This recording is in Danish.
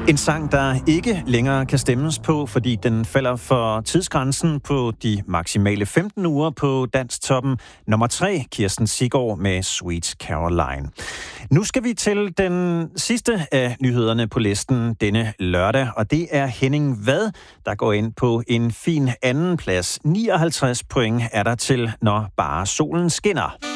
En sang, der ikke længere kan stemmes på, fordi den falder for tidsgrænsen på de maksimale 15 uger på Dansktoppen. Nummer 3, Kirsten Siggaard med Sweet Caroline. Nu skal vi til den sidste af nyhederne på listen denne lørdag, og det er Henning Vad, der går ind på en fin anden plads. 59 point er der til, når bare solen skinner.